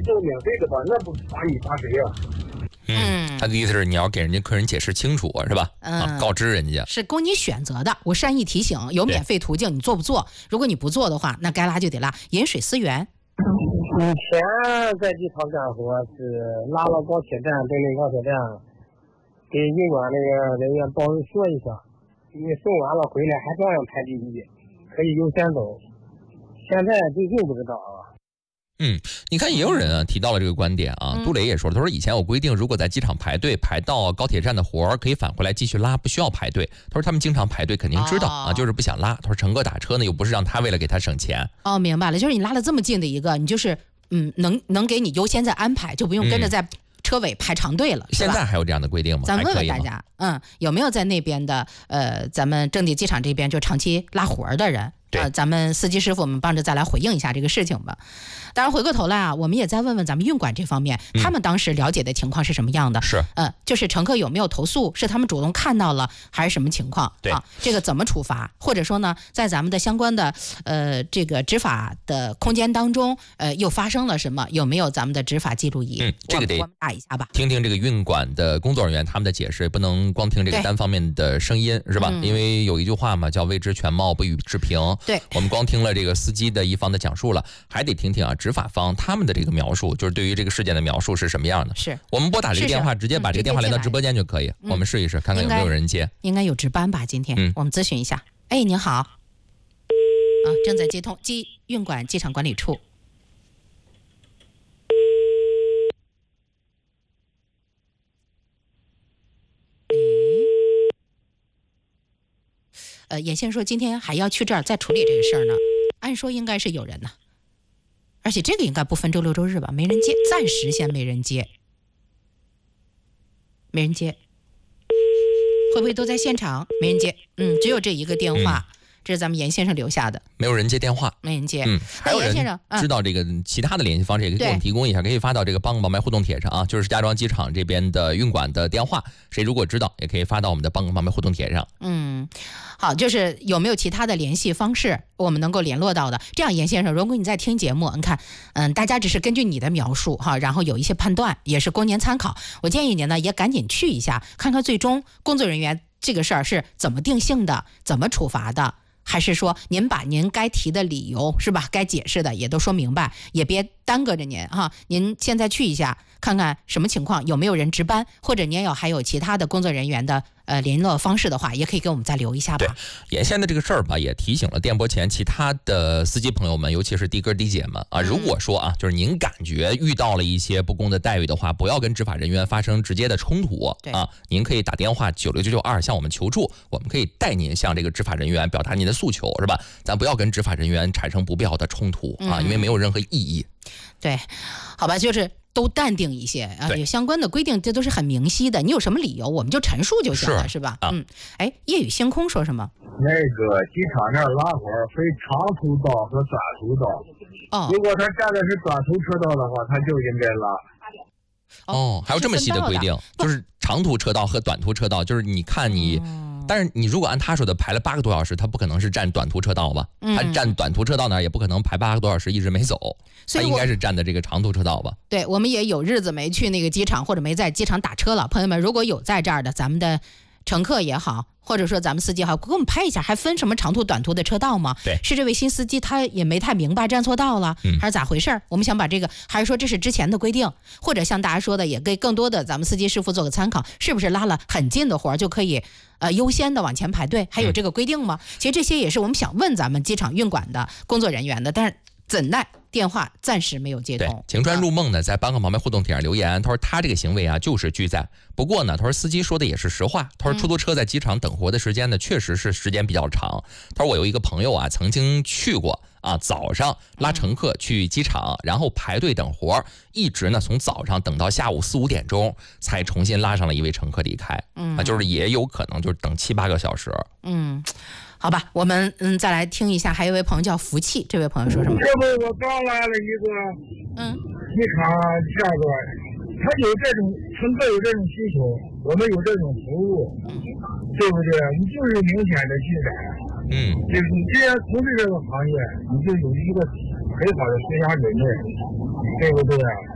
这个免费的吧，那不罚你罚谁呀？ 他的意思是你要给人家客人解释清楚，是吧？告知人家是供你选择的。我善意提醒，有免费途径，你做不做？如果你不做的话，那该拉就得拉，饮水思源。 以前在机场干活是拉了高铁站，北京高铁站，给运管那个人员报说一下，你送完了回来还照样排第一，可以优先走。现在就不知道啊。 你看也有人提到了这个观点啊，杜磊也说了，他说以前有规定，如果在机场排队排到高铁站的活儿，可以返回来继续拉，不需要排队。他说他们经常排队，肯定知道就是不想拉。他说乘客打车呢，又不是让他为了给他省钱。 明白了，就是你拉了这么近的一个，你就是能给你优先再安排，就不用跟着在车尾排长队了。 现在还有这样的规定吗？ 咱问问大家，有没有在那边的咱们正地机场这边就长期拉活的人？咱们司机师傅们帮着再来回应一下这个事情吧。当然回过头来啊，我们也再问问咱们运管这方面，他们当时了解的情况是什么样的？ 是， 就是乘客有没有投诉，是他们主动看到了还是什么情况？ 对啊，这个怎么处罚？或者说呢，在咱们的相关的这个执法的空间当中，又发生了什么？有没有咱们的执法记录仪？ 这个得我们打一下吧， 听听这个运管的工作人员他们的解释，也不能光听这个单方面的声音，是吧？因为有一句话嘛，叫未知全貌，不予置评。 对， 我们光听了这个司机的一方的讲述了，还得听听啊执法方他们的这个描述，就是对于这个事件的描述是什么样的。 是我们拨打这个电话，直接把这个电话连到直播间就可以。我们试一试，看看有没有人接。 应该有值班吧？今天我们咨询一下。哎，您好，正在接通运管机场管理处。严先生说今天还要去这儿再处理这个事儿呢，按说应该是有人呢，而且这个应该不分周六周日吧？没人接，暂时先没人接，会不会都在现场？没人接，只有这一个电话，这是咱们严先生留下的， 没有人接电话， 没人接。 还有人知道这个其他的联系方式，也给我们提供一下，可以发到这个帮个忙麦互动帖上啊，就是石家庄机场这边的运管的电话，谁如果知道，也可以发到我们的帮个忙麦互动帖上。 好，就是有没有其他的联系方式我们能够联络到的？这样，严先生，如果你在听节目，你看，大家只是根据你的描述哈，然后有一些判断，也是供您参考。我建议您呢，也赶紧去一下，看看最终工作人员这个事儿是怎么定性的，怎么处罚的。还是说您把您该提的理由是吧，该解释的也都说明白，也别耽搁着您哈。您现在去一下，看看什么情况，有没有人值班，或者您还有其他的工作人员的联络方式的话，也可以给我们再留一下吧。 对，眼线的这个事儿吧，也提醒了电波前其他的司机朋友们，尤其是的哥的姐们啊，如果说就是您感觉遇到了一些不公的待遇的话，不要跟执法人员发生直接的冲突啊，您可以打电话96992向我们求助，我们可以带您向这个执法人员表达您的诉求，是吧？咱不要跟执法人员产生不必要的冲突啊，因为没有任何意义。 对，好吧，就是都淡定一些啊，有相关的规定，这都是很明晰的。你有什么理由，我们就陈述就行了，是吧？夜雨星空说什么？ 那个机场那拉活分长途道和短途道。如果他站的是短途车道的话，他就应该拉。 还有这么细的规定，就是长途车道和短途车道，就是你看你。但是你如果按他说的排了8个多小时，他不可能是站短途车道吧？他站短途车道呢，也不可能排8个多小时一直没走，他应该是站的这个长途车道吧？ 对，我们也有日子没去那个机场，或者没在机场打车了。朋友们，如果有在这儿的，咱们的乘客也好，或者说咱们司机也好，给我们拍一下，还分什么长途短途的车道吗？ 对， 是这位新司机他也没太明白站错道了，还是咋回事？我们想把这个，还是说这是之前的规定，或者像大家说的，也给更多的咱们司机师傅做个参考，是不是拉了很近的活就可以优先的往前排队？还有这个规定吗？其实这些也是我们想问咱们机场运管的工作人员的，但是怎奈电话暂时没有接通。 晴川入梦呢，在帮个忙麦互动帖上留言，他说他这个行为就是拒载。不过呢，他说司机说的也是实话。他说出租车在机场等活的时间呢，确实是时间比较长。他说我有一个朋友曾经去过早上拉乘客去机场，然后排队等活，一直呢从早上等到下午4、5点钟，才重新拉上了一位乘客离开。就是也有可能就是等7、8个小时。 好吧，我们再来听一下，还有一位朋友叫福气，这位朋友说什么？ 这不我刚来了一个机场下个，他有这种乘客有这种需求，我们有这种服务，对不对？你就是明显的拒载，就是你既然从事这个行业，你就有一个很好的思想准备，对不对？